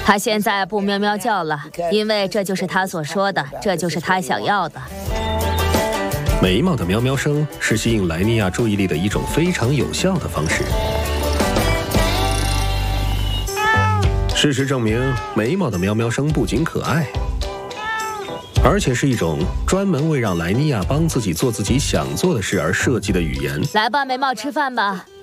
他现在不喵喵叫了，因为这就是他所说的，这就是他想要的。 眉毛的喵喵声是吸引莱尼亚注意力的一种非常有效的方式。事实证明，眉毛的喵喵声不仅可爱，而且是一种专门为让莱尼亚帮自己做自己想做的事而设计的语言。 来吧，眉毛，吃饭吧。